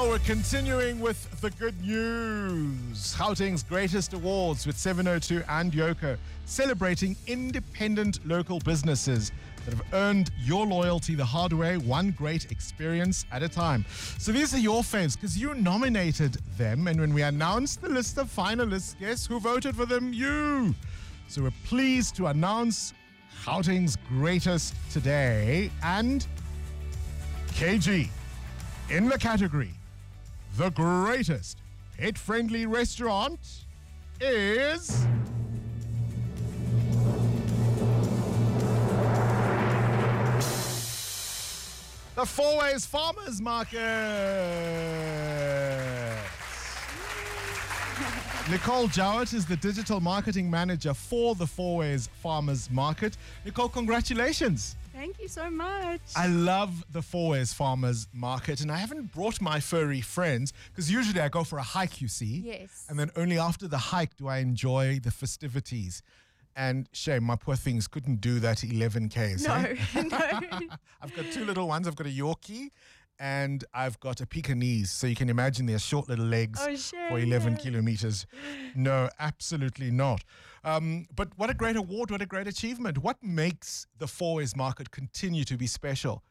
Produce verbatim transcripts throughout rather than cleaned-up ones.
Well, we're continuing with the good news. Gauteng's greatest awards with seven oh two and Yoco, celebrating independent local businesses that have earned your loyalty the hard way, one great experience at a time. So these are your faves because you nominated them, and when we announced the list of finalists, guess who voted for them? You! So we're pleased to announce Gauteng's greatest today, and K G in the category the greatest pet-friendly restaurant is the Four Ways Farmers Market. Nicole Jowett is the digital marketing manager for the Four Ways Farmers Market. Nicole, congratulations. Thank you so much. I love the Four Ways Farmers Market, and I haven't brought my furry friends because usually I go for a hike, you see. Yes. And then only after the hike do I enjoy the festivities. And shame, my poor things couldn't do that eleven Ks. No, eh? no. I've got two little ones. I've got a Yorkie and I've got a Pekingese. So you can imagine their short little legs Oh, shame. for eleven kilometers. No, absolutely not. Um, but what a great award. What a great achievement. What makes the Four Ways Market continue to be special?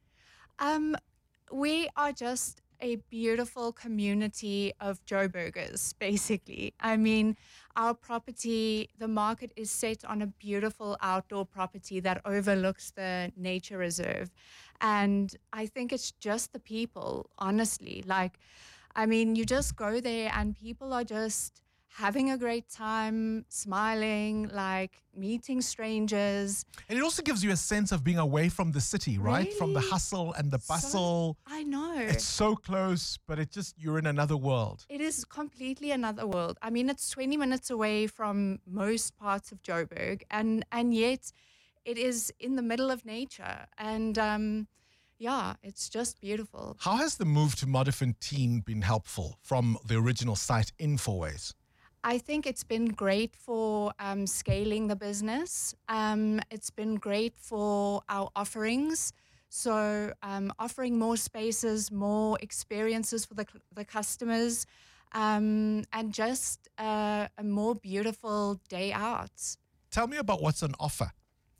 Um, we are just a beautiful community of Joe Burgers, basically. I mean, our property, the market is set on a beautiful outdoor property that overlooks the nature reserve. And I think it's just the people, honestly. Like, I mean, you just go there and people are just having a great time, smiling, like meeting strangers. And it also gives you a sense of being away from the city, right? Really? From the hustle and the bustle. So, I know. It's so close, but it just, you're in another world. It is completely another world. I mean, it's twenty minutes away from most parts of Joburg, and, and yet it is in the middle of nature. And um, yeah, it's just beautiful. How has the move to Modderfontein been helpful from the original site in Four Ways? I think it's been great for um, scaling the business. Um, it's been great for our offerings. So um, offering more spaces, more experiences for the, the customers, um, and just uh, a more beautiful day out. Tell me about what's on offer.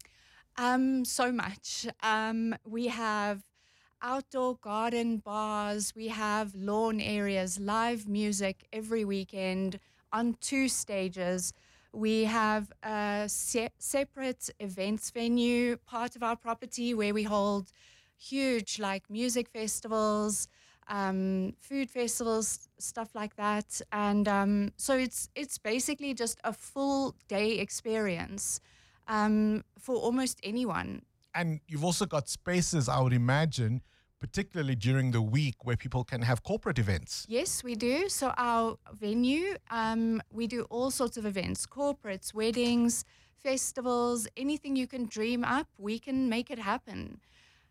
Um, so much. Um, we have outdoor garden bars. We have lawn areas, live music every weekend on two stages. We have a se- separate events venue, part of our property, where we hold huge like music festivals, um, food festivals, stuff like that. And um, so it's it's basically just a full day experience um, for almost anyone. And you've also got spaces, I would imagine, particularly during the week, where people can have corporate events. Yes, we do. So our venue, um, we do all sorts of events, corporates, weddings, festivals, anything you can dream up, we can make it happen.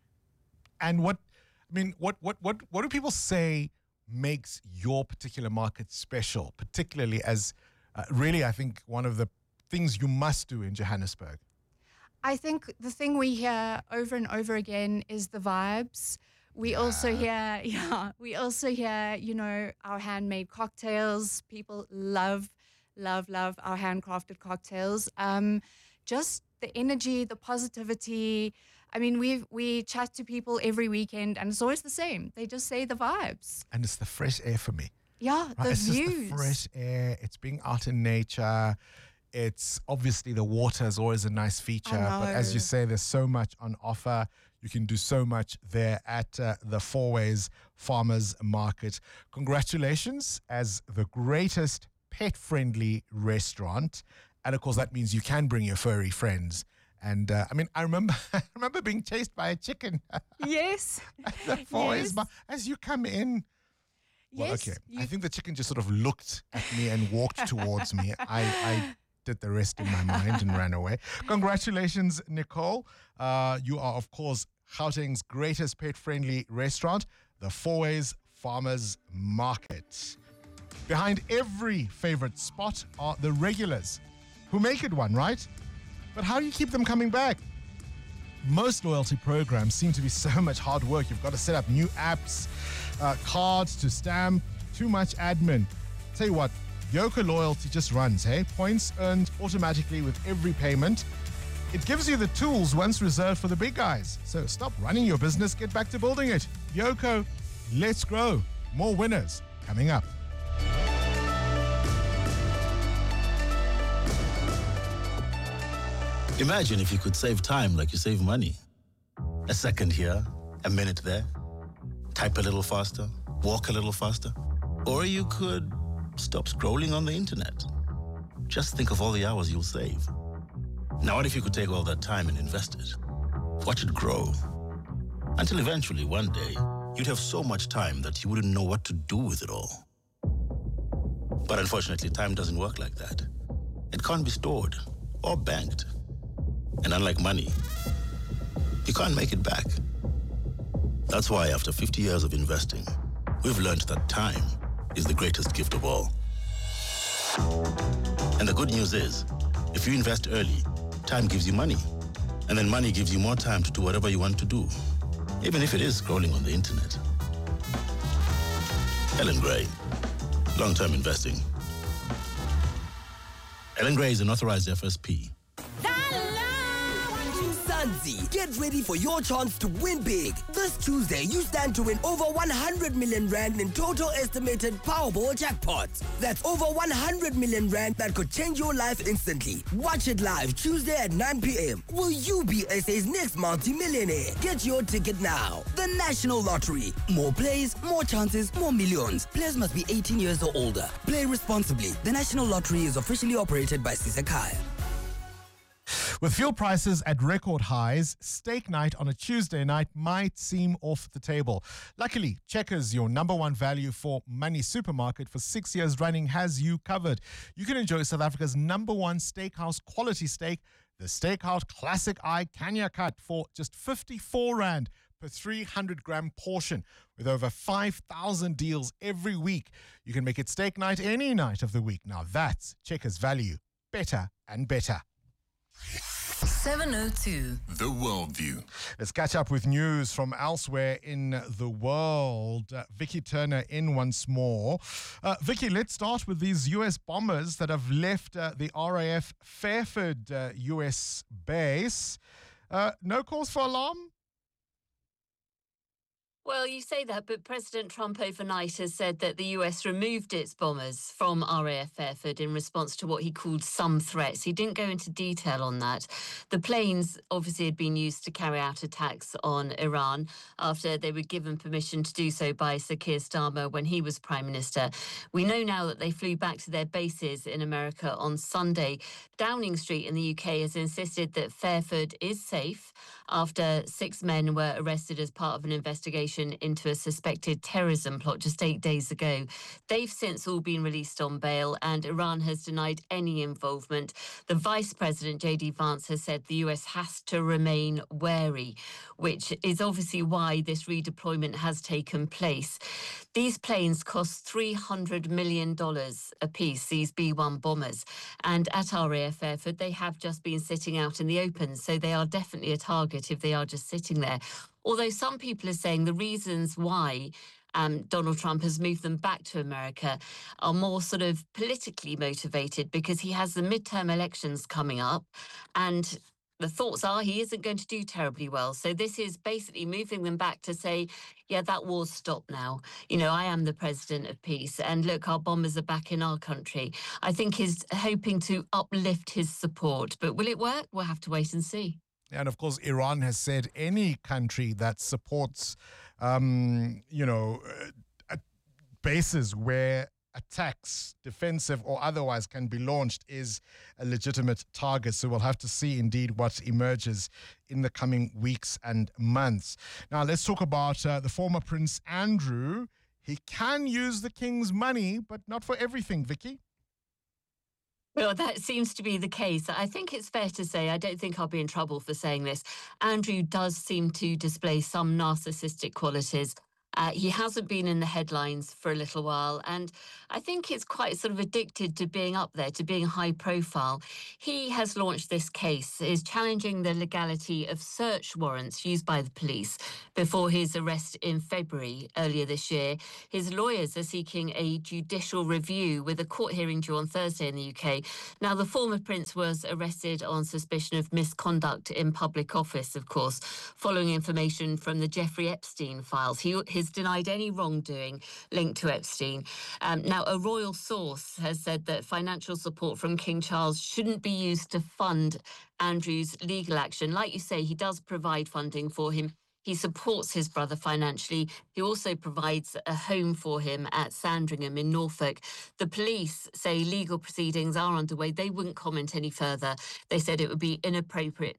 And what, I mean, what, what, what, what do people say makes your particular market special, particularly as uh, really, I think, one of the things you must do in Johannesburg? I think the thing we hear over and over again is the vibes. We also hear, yeah, we also hear, you know, our handmade cocktails. People love, love, love our handcrafted cocktails. Um, just the energy, the positivity. I mean, we we chat to people every weekend, and it's always the same. They just say the vibes. And it's the fresh air for me. Yeah, Right? the It's views. just the fresh air. It's being out in nature. It's obviously the water is always a nice feature, I but as know. you say, there's so much on offer. You can do so much there at uh, the Four Ways Farmers Market. Congratulations as the greatest pet-friendly restaurant. And of course, that means you can bring your furry friends. And uh, I mean, I remember I remember being chased by a chicken Yes. at the Four Ways Yes. Mar- as you come in. Well, Yes, okay. you- I think the chicken just sort of looked at me and walked towards me. I, I did the rest in my mind and ran away. Congratulations, Nicole. Uh, you are, of course, Gauteng's greatest pet-friendly restaurant, the Four Ways Farmers Market. Behind every favorite spot are the regulars who make it one, right? But how do you keep them coming back? most loyalty programs seem to be so much hard work. You've got to set up new apps, uh, cards to stamp, too much admin. Tell you what, Yoka Loyalty just runs, hey? Points earned automatically with every payment. It gives you the tools once reserved for the big guys. So stop running your business, get back to building it. Yoka, let's grow. More winners coming up. Imagine if you could save time like you save money. A second here, a minute there. Type a little faster, walk a little faster. Or you could stop scrolling on the internet. Just think of all the hours you'll save. Now what if you could take all that time and invest it? Watch it grow. Until eventually, one day, you'd have so much time that you wouldn't know what to do with it all. But unfortunately, time doesn't work like that. It can't be stored or banked. And unlike money, you can't make it back. That's why after fifty years of investing, we've learned that time is the greatest gift of all. And the good news is, if you invest early, time gives you money. And then money gives you more time to do whatever you want to do, even if it is scrolling on the internet. Ellen Gray, long-term investing. Ellen Gray is an authorized F S P. Mzansi, get ready for your chance to win big. This Tuesday, you stand to win over one hundred million rand in total estimated Powerball jackpots. That's over one hundred million rand that could change your life instantly. Watch it live Tuesday at nine p.m. Will you be S A's next multi-millionaire? Get your ticket now. The National Lottery. More plays, more chances, more millions. Players must be eighteen years or older. Play responsibly. The National Lottery is officially operated by Sisekaya. With fuel prices at record highs, steak night on a Tuesday night might seem off the table. Luckily, Checkers, your number one value for money supermarket for six years running, has you covered. You can enjoy South Africa's number one steakhouse quality steak, the Steakhouse Classic Eye Kenya Cut, for just fifty-four rand per three hundred gram portion. With over five thousand deals every week, you can make it steak night any night of the week. Now that's Checkers value. Better and better. seven oh two. The Worldview. Let's catch up with news from elsewhere in the world. Uh, Vicky Turner in once more. Uh, Vicky, let's start with these U S bombers that have left uh, the R A F Fairford uh, U S base. Uh, no cause for alarm? Well, you say that, but President Trump overnight has said that the U S removed its bombers from R A F Fairford in response to what he called some threats. He didn't go into detail on that. The planes obviously had been used to carry out attacks on Iran after they were given permission to do so by Sir Keir Starmer when he was Prime Minister. We know now that they flew back to their bases in America on Sunday. Downing Street in the U K has insisted that Fairford is safe after six men were arrested as part of an investigation into a suspected terrorism plot just eight days ago. They've since all been released on bail, and Iran has denied any involvement. The Vice President, J D Vance, has said the U S has to remain wary, which is obviously why this redeployment has taken place. These planes cost three hundred million dollars apiece, these B one bombers. And at R A F Fairford, they have just been sitting out in the open, so they are definitely a target if they are just sitting there. Although some people are saying the reasons why um, Donald Trump has moved them back to America are more sort of politically motivated, because he has the midterm elections coming up, and the thoughts are he isn't going to do terribly well. So this is basically moving them back to say, yeah, that war's stopped now. You know, I am the president of peace. And look, our bombers are back in our country. I think he's hoping to uplift his support. But will it work? We'll have to wait and see. And of course, Iran has said any country that supports, um, you know, uh, bases where attacks, defensive or otherwise, can be launched is a legitimate target. So we'll have to see indeed what emerges in the coming weeks and months. Now, let's talk about uh, the former Prince Andrew. He can use the king's money, but not for everything, Vicky. Well, that seems to be the case. I think it's fair to say, I don't think I'll be in trouble for saying this, Andrew does seem to display some narcissistic qualities. Uh, he hasn't been in the headlines for a little while, and I think it's quite sort of addicted to being up there, to being high profile. He has launched this case, is challenging the legality of search warrants used by the police before his arrest in February earlier this year. His lawyers are seeking a judicial review with a court hearing due on Thursday in the U K. Now, the former prince was arrested on suspicion of misconduct in public office, of course, following information from the Jeffrey Epstein files. He has denied any wrongdoing linked to Epstein. Um, now, a royal source has said that financial support from King Charles shouldn't be used to fund Andrew's legal action. Like you say, he does provide funding for him. He supports his brother financially. He also provides a home for him at Sandringham in Norfolk. The police say legal proceedings are underway. They wouldn't comment any further. They said it would be inappropriate